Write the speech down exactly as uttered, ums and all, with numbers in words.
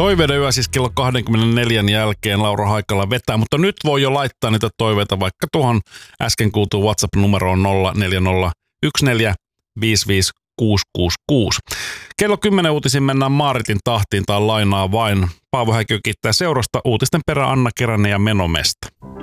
Toiveiden yö siis kello kaksikymmentäneljä jälkeen Laura Haikala vetää, mutta nyt voi jo laittaa niitä toiveita vaikka tuohon äsken kuultuun WhatsApp-numeroon nolla neljä nolla yksi neljä viisi viisi kuusi kuusi kuusi. Kello kymmenen uutisiin mennään Maaritin tahtiin tai lainaa vain. Paavo Häkö kiittää seurasta, uutisten perä Anna Keränen ja Menomesta.